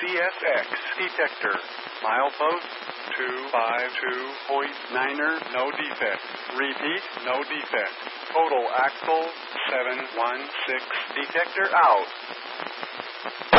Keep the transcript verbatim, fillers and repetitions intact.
S X detector. Milepost two five two point niner, no defect. Repeat, no defect. Total axle seven one six, detector out.